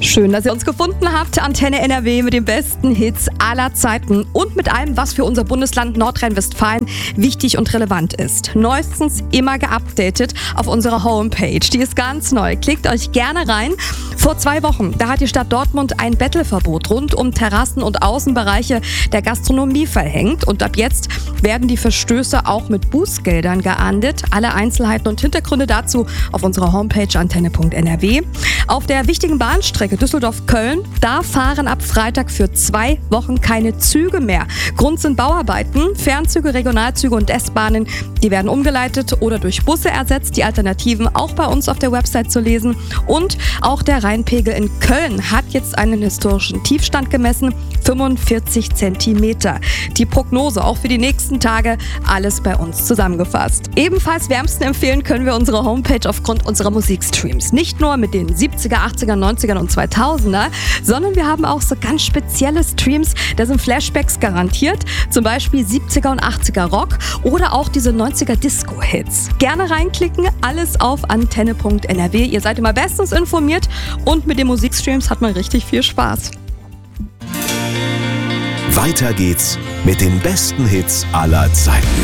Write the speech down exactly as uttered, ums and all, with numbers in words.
Schön, dass ihr uns gefunden habt. Antenne N R W mit den besten Hits aller Zeiten und mit allem, was für unser Bundesland Nordrhein-Westfalen wichtig und relevant ist. Neuestens immer geupdatet auf unserer Homepage. Die ist ganz neu. Klickt euch gerne rein. Vor zwei Wochen, da hat die Stadt Dortmund ein Bettelverbot rund um Terrassen und Außenbereiche der Gastronomie verhängt. Und ab jetzt werden die Verstöße auch mit Bußgeldern geahndet. Alle Einzelheiten und Hintergründe dazu auf unserer Homepage antenne punkt n r w. Auf der wichtigen Bahnstrecke Düsseldorf-Köln, da fahren ab Freitag für zwei Wochen keine Züge mehr. Grund sind Bauarbeiten. Fernzüge, Regionalzüge und S-Bahnen, die werden umgeleitet oder durch Busse ersetzt. Die Alternativen auch bei uns auf der Website zu lesen. Und auch der Rheinpegel in Köln hat jetzt einen historischen Tiefstand gemessen, fünfundvierzig Zentimeter. Die Prognose auch für die nächsten Tage, alles bei uns zusammengefasst. Ebenfalls wärmsten empfehlen können wir unsere Homepage aufgrund unserer Musikstreams. Nicht nur mit den siebziger, achtziger, neunziger und zweitausender, sondern wir haben auch so ganz spezielle Streams, da sind Flashbacks garantiert, zum Beispiel siebziger und achtziger Rock oder auch diese neunziger Disco-Hits. Gerne reinklicken, alles auf antenne punkt n r w. Ihr seid immer bestens informiert und mit den Musikstreams hat man richtig viel Spaß. Weiter geht's mit den besten Hits aller Zeiten.